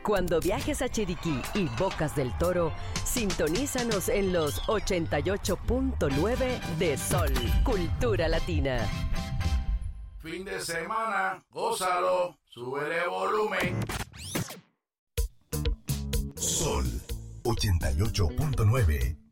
Cuando viajes a Chiriquí y Bocas del Toro, sintonízanos en los 88.9 de Sol, Cultura Latina. Fin de semana, gózalo, súbele volumen. Sol 88.9.